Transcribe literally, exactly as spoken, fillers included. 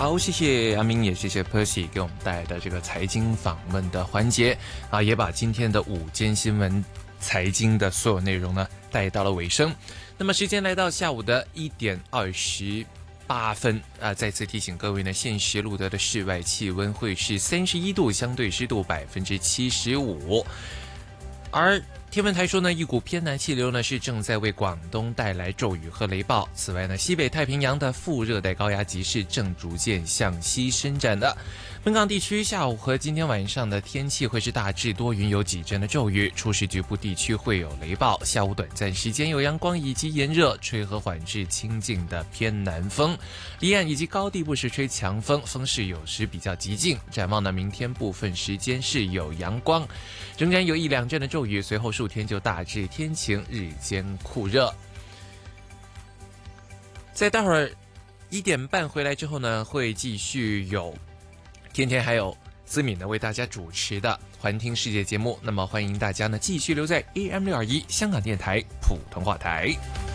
好，谢谢阿明，也谢谢 Percy 给我们带来的这个财经访问的环节啊，也把今天的午间新闻财经的所有内容呢带到了尾声。那么时间来到下午的一点二十八分啊，再次提醒各位呢，现时录得的室外气温会是三十一度，相对湿度百分之七十五，而天文台说呢，一股偏南气流呢是正在为广东带来骤雨和雷暴。此外呢，西北太平洋的副热带高压脊是正逐渐向西伸展的。本港地区下午和今天晚上的天气会是大致多云，有几阵的骤雨，初时局部地区会有雷暴。下午短暂时间有阳光以及炎热，吹和缓至清劲的偏南风。离岸以及高地部是吹强风，风势有时比较急劲。展望呢，明天部分时间是有阳光，仍然有一两阵的骤雨，随后数天就大致天晴，日间酷热。在待会儿一点半回来之后呢，会继续有天天还有思敏呢为大家主持的环听世界节目。那么欢迎大家呢继续留在 A M 六二一香港电台普通话台。